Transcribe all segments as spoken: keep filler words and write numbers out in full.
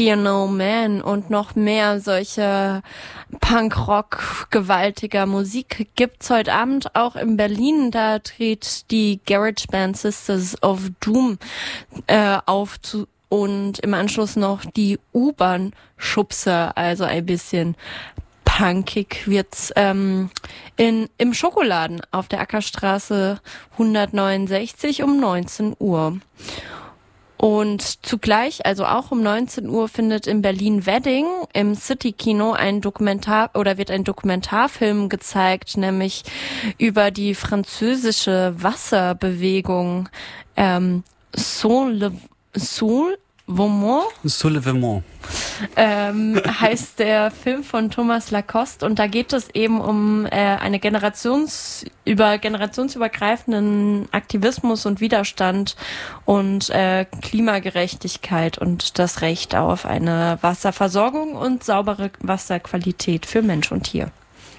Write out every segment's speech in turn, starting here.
Fear No Man und noch mehr solche Punkrock gewaltiger Musik gibt's heute Abend auch in Berlin. Da tritt die Garage Band Sisters of Doom äh, auf zu, und im Anschluss noch die U-Bahn-Schubser, also ein bisschen punkig wird's ähm, in im Schokoladen auf der Ackerstraße hundertneunundsechzig um neunzehn Uhr. Und zugleich, also auch um neunzehn Uhr, findet in Berlin Wedding im City-Kino ein Dokumentar oder wird ein Dokumentarfilm gezeigt, nämlich über die französische Wasserbewegung ähm, Soul Soul Soulèvement. Soulèvement. Ähm, heißt der Film von Thomas Lacoste, und da geht es eben um äh, eine Generations über generationsübergreifenden Aktivismus und Widerstand und äh, Klimagerechtigkeit und das Recht auf eine Wasserversorgung und saubere Wasserqualität für Mensch und Tier.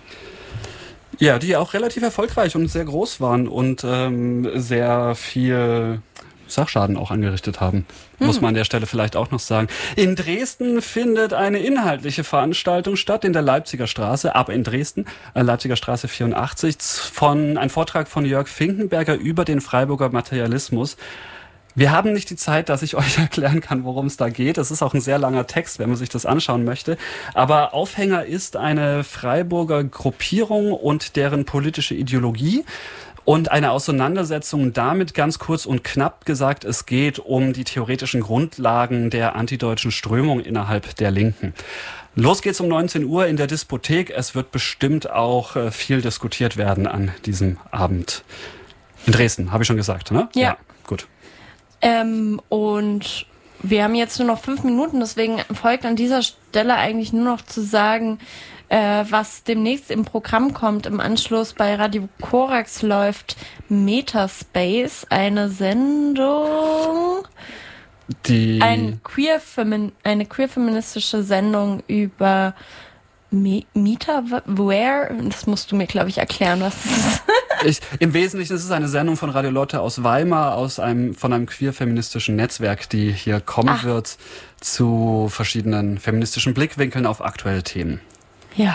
Ja, die auch relativ erfolgreich und sehr groß waren und ähm, sehr viel Sachschaden auch angerichtet haben, hm. muss man an der Stelle vielleicht auch noch sagen. In Dresden findet eine inhaltliche Veranstaltung statt in der Leipziger Straße, aber in Dresden, äh, Leipziger Straße vierundachtzig, von ein Vortrag von Jörg Finkenberger über den Freiburger Materialismus. Wir haben nicht die Zeit, dass ich euch erklären kann, worum es da geht. Es ist auch ein sehr langer Text, wenn man sich das anschauen möchte. Aber Aufhänger ist eine Freiburger Gruppierung und deren politische Ideologie. Und eine Auseinandersetzung damit, ganz kurz und knapp gesagt, es geht um die theoretischen Grundlagen der antideutschen Strömung innerhalb der Linken. Los geht's um neunzehn Uhr in der Diskothek. Es wird bestimmt auch äh, viel diskutiert werden an diesem Abend. In Dresden, habe ich schon gesagt, ne? Ja. Ja, gut. Ähm, und wir haben jetzt nur noch fünf Minuten, deswegen folgt an dieser Stelle eigentlich nur noch zu sagen, äh, was demnächst im Programm kommt. Im Anschluss bei Radio Korax läuft Metaspace, eine Sendung, Die ein queer eine queer-feministische Sendung über Me- Metaware. Das musst du mir, glaube ich, erklären, was das ist. Ich, Im Wesentlichen ist es eine Sendung von Radio Lotte aus Weimar, aus einem, von einem queer-feministischen Netzwerk, die hier kommen Ach. wird zu verschiedenen feministischen Blickwinkeln auf aktuelle Themen. Ja.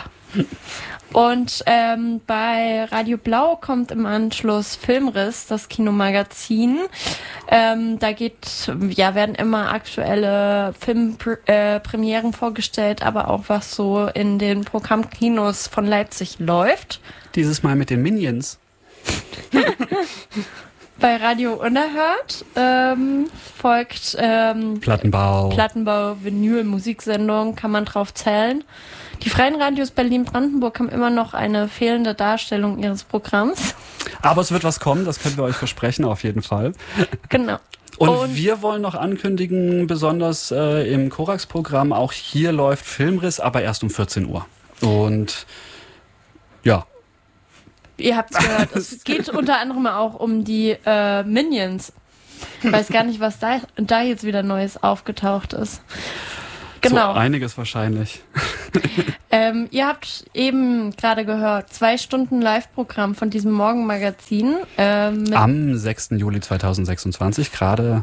Und ähm, bei Radio Blau kommt im Anschluss Filmriss, das Kinomagazin. Ähm, da geht, ja, werden immer aktuelle Filmpremieren äh, vorgestellt, aber auch was so in den Programmkinos von Leipzig läuft. Dieses Mal mit den Minions. Bei Radio Unerhört ähm, folgt ähm, Plattenbau. Plattenbau, Vinyl, Musiksendung, kann man drauf zählen. Die Freien Radios Berlin-Brandenburg haben immer noch eine fehlende Darstellung ihres Programms. Aber es wird was kommen, das können wir euch versprechen, auf jeden Fall. Genau. Und, Und wir wollen noch ankündigen, besonders äh, im Korax-Programm, auch hier läuft Filmriss, aber erst um vierzehn Uhr. Und ja. Ihr habt's gehört, es geht unter anderem auch um die äh, Minions. Ich weiß gar nicht, was da, da jetzt wieder Neues aufgetaucht ist. Genau. So einiges wahrscheinlich. Ähm, ihr habt eben gerade gehört, zwei Stunden Live-Programm von diesem Morgenmagazin. Ähm, Am sechsten Juli zweitausendsechsundzwanzig, gerade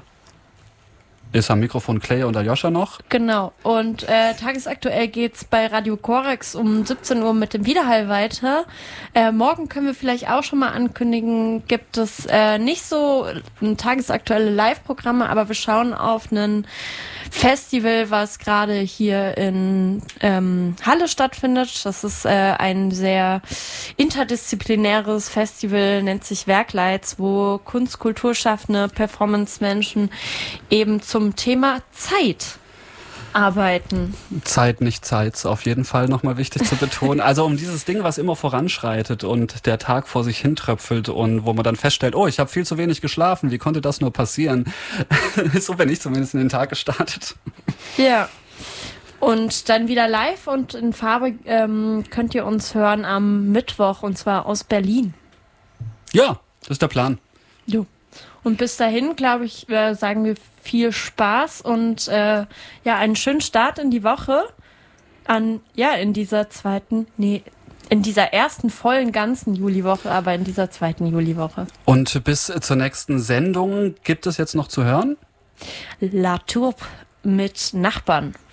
ist am Mikrofon Clay und Aljoscha noch. Genau. Und äh, tagesaktuell geht's bei Radio Korax um siebzehn Uhr mit dem Widerhall weiter. Äh, morgen können wir vielleicht auch schon mal ankündigen, gibt es äh, nicht so äh, tagesaktuelle Live-Programme, aber wir schauen auf einen Festival, was gerade hier in ähm, Halle stattfindet. Das ist äh, ein sehr interdisziplinäres Festival, nennt sich Werkleits, wo Kunst, Kulturschaffende, Performance-Menschen eben zum Thema Zeit arbeiten. Zeit, nicht Zeit, auf jeden Fall nochmal wichtig zu betonen. Also um dieses Ding, was immer voranschreitet und der Tag vor sich hintröpfelt und wo man dann feststellt, oh, ich habe viel zu wenig geschlafen, wie konnte das nur passieren? So bin ich zumindest in den Tag gestartet. Ja. Und dann wieder live und in Farbe ähm, könnt ihr uns hören am Mittwoch, und zwar aus Berlin. Ja, das ist der Plan. Jo. Und bis dahin, glaube ich, äh, sagen wir viel Spaß und äh, ja, einen schönen Start in die Woche an, ja, in dieser zweiten, nee, in dieser ersten vollen ganzen Juliwoche, aber in dieser zweiten Juliwoche. Und bis zur nächsten Sendung gibt es jetzt noch zu hören? La Tourbe mit Nachbarn.